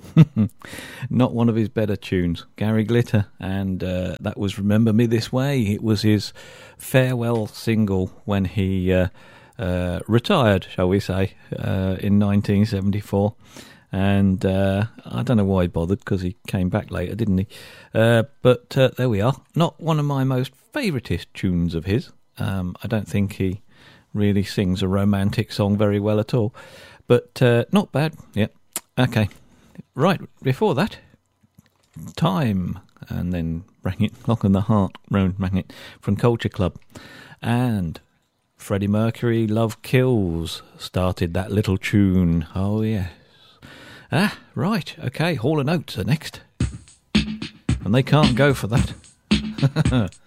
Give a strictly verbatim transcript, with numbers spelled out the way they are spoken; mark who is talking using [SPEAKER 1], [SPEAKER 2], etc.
[SPEAKER 1] Not one of his better tunes, Gary Glitter, and uh, that was Remember Me This Way. It was his farewell single when he uh, uh, retired, shall we say, uh, in nineteen seventy-four. And uh, I don't know why he bothered, because he came back later, didn't he? Uh, but uh, there we are. Not one of my most favouriteest tunes of his. Um, I don't think he really sings a romantic song very well at all. But uh, not bad. Yep. Okay. Right. Before that, Time. And then Bring It, Lock on the Heart, Roan Magnet from Culture Club. And Freddie Mercury, Love Kills, started that little tune. Oh, yes. Ah, right, okay, Hall and Oates are next. And they can't go for that.